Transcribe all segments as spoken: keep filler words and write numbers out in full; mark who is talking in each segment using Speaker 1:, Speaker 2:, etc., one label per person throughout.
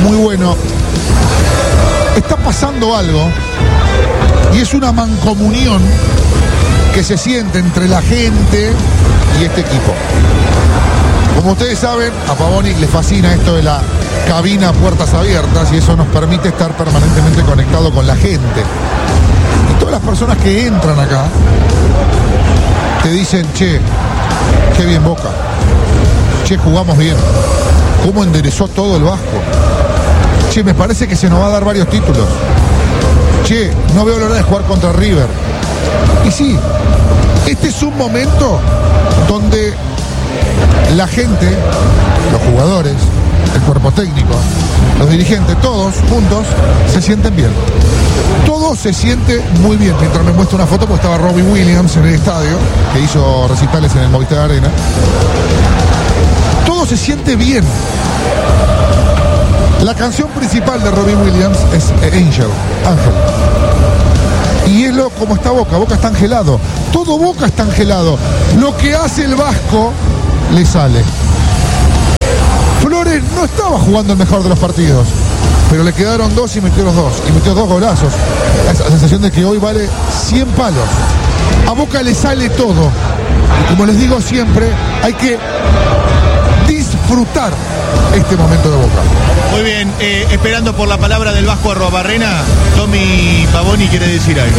Speaker 1: muy bueno. Está pasando algo y es una mancomunión que se siente entre la gente y este equipo. Como ustedes saben, a Pavoni le fascina esto de la cabina a puertas abiertas y eso nos permite estar permanentemente conectado con la gente. Y todas las personas que entran acá te dicen, che, qué bien Boca. Che, jugamos bien. ¿Cómo enderezó todo el Vasco? Che, me parece que se nos va a dar varios títulos. Che, no veo la hora de jugar contra River. Y sí, este es un momento donde la gente, los jugadores, el cuerpo técnico, los dirigentes, todos juntos se sienten bien. Todo se siente muy bien. Mientras me muestra una foto, pues estaba Robbie Williams en el estadio, que hizo recitales en el Movistar Arena. Todo se siente bien. La canción principal de Robbie Williams es Angel, Ángel. Y es lo como está Boca. Boca está angelado. Todo Boca está angelado. Lo que hace el Vasco le sale. Flores no estaba jugando el mejor de los partidos, pero le quedaron dos y metió los dos. Y metió dos golazos. Esa sensación de que hoy vale cien palos. A Boca le sale todo. Y como les digo siempre, hay que disfrutar este momento de Boca.
Speaker 2: Muy bien, eh, esperando por la palabra del Vasco Arruabarrena, Tommy Pavoni quiere decir algo.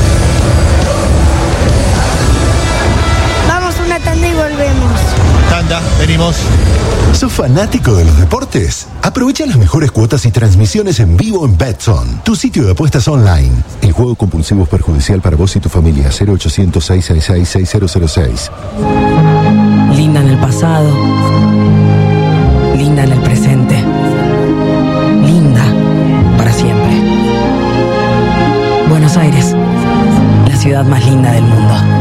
Speaker 3: Vamos una tanda y volvemos.
Speaker 2: Tanda, venimos.
Speaker 4: ¿Sos fanático de los deportes? Aprovecha las mejores cuotas y transmisiones en vivo en Betson, tu sitio de apuestas online. El juego compulsivo es perjudicial para vos y tu familia. Cero ochocientos, seiscientos sesenta y seis, seis cero cero seis.
Speaker 5: Linda en el pasado, linda en el presente, linda para siempre. Buenos Aires, la ciudad más linda del mundo.